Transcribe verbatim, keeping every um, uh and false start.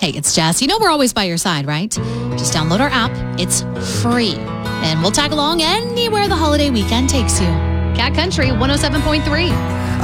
Hey, it's Jess. You know we're always by your side, right? Just download our app. It's free. And we'll tag along anywhere the holiday weekend takes you. Cat Country one oh seven point three.